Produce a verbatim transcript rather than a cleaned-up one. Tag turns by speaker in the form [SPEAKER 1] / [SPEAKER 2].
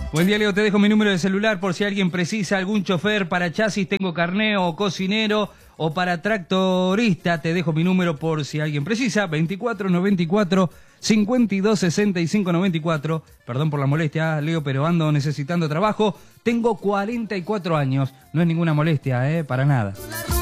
[SPEAKER 1] Buen día, Leo. Te dejo mi número de celular por si alguien precisa algún chofer para chasis, tengo carné o cocinero o para tractorista. Te dejo mi número por si alguien precisa. veinticuatro noventa y cuatro, cincuenta y dos sesenta y cinco noventa y cuatro. Perdón por la molestia, Leo, pero ando necesitando trabajo. Tengo cuarenta y cuatro años. No es ninguna molestia, ¿eh? Para nada.